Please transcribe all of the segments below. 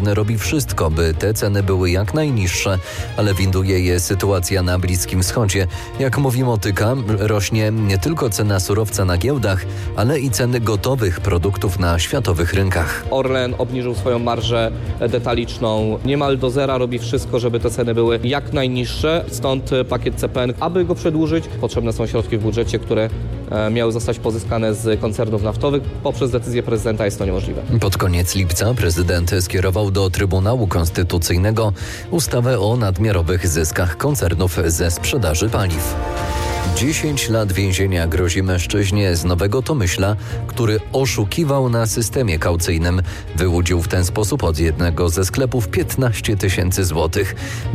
robi wszystko, by te ceny były jak najniższe, ale winduje je sytuacja na Bliskim Wschodzie. Jak mówi Motyka, rośnie nie tylko cena surowca na giełdach, ale i ceny gotowych produktów na światowych rynkach. Orlen obniżył swoją marżę detaliczną niemal do zera, robi wszystko, żeby te ceny były jak najniższe. Stąd pakiet CPN. Aby go przedłużyć, potrzebne są środki w budżecie, które miały zostać pozyskane z koncernów naftowych. Poprzez decyzję prezydenta jest to niemożliwe. Pod koniec lipca prezydent skierował do Trybunału Konstytucyjnego ustawę o nadmiarowych zyskach koncernów ze sprzedaży paliw. 10 lat więzienia grozi mężczyźnie z Nowego Tomyśla, który oszukiwał na systemie kaucyjnym. Wyłudził w ten sposób od jednego ze sklepów 15 000 złotych.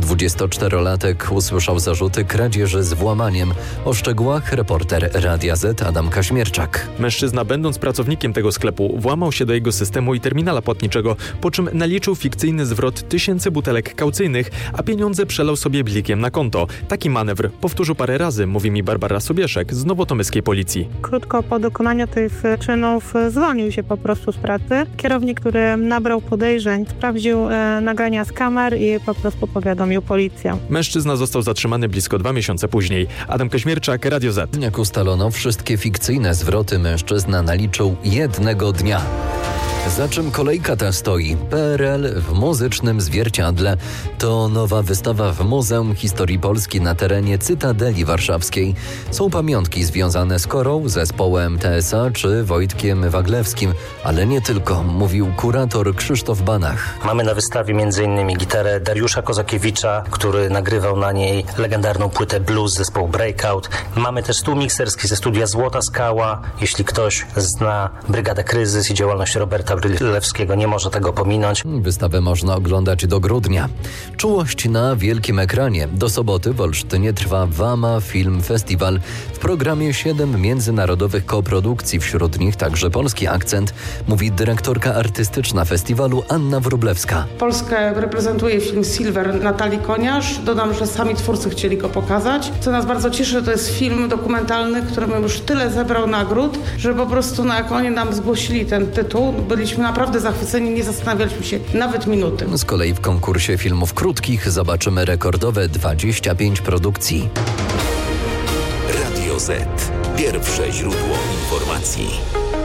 24-latek usłyszał zarzuty kradzieży z włamaniem. O szczegółach reporter Radia Z Adam Kaźmierczak. Mężczyzna, będąc pracownikiem tego sklepu, włamał się do jego systemu i terminala płatniczego, po czym naliczył fikcyjny zwrot 1000 butelek kaucyjnych, a pieniądze przelał sobie blikiem na konto. Taki manewr powtórzył parę razy, mówi mi Barbara Sobieszek z nowotomyskiej policji. Krótko po dokonaniu tych czynów zwolnił się po prostu z pracy. Kierownik, który nabrał podejrzeń, sprawdził nagrania z kamer i po prostu powiadomił policję. Mężczyzna został zatrzymany blisko 2 miesiące później. Adam Kaźmierczak, Radio Z. Jak ustalono, wszystkie fikcyjne zwroty mężczyzna naliczył jednego dnia. Za czym kolejka ta stoi? PRL w muzycznym zwierciadle. To nowa wystawa w Muzeum Historii Polski na terenie Cytadeli Warszawskiej. Są pamiątki związane z Korą, zespołem TSA czy Wojtkiem Waglewskim, ale nie tylko, mówił kurator Krzysztof Banach. Mamy na wystawie m.in. gitarę Dariusza Kozakiewicza, który nagrywał na niej legendarną płytę blues zespołu Breakout. Mamy też stół mikserski ze studia Złota Skała. Jeśli ktoś zna Brygadę Kryzys i działalność Roberta Brylewskiego, nie może tego pominąć. Wystawę można oglądać do grudnia. Czułość na wielkim ekranie. Do soboty w Olsztynie trwa WAMA Film Festival. W programie 7 międzynarodowych koprodukcji, wśród nich także polski akcent, mówi dyrektorka artystyczna festiwalu Anna Wróblewska. Polskę reprezentuje film Silver Natalii Koniarz. Dodam, że sami twórcy chcieli go pokazać. Co nas bardzo cieszy, to jest film dokumentalny, który już tyle zebrał nagród, że po prostu jak oni nam zgłosili ten tytuł, byliśmy naprawdę zachwyceni, nie zastanawialiśmy się nawet minuty. Z kolei w konkursie filmów krótkich zobaczymy rekordowe 25 produkcji. Radio Z. Pierwsze źródło informacji.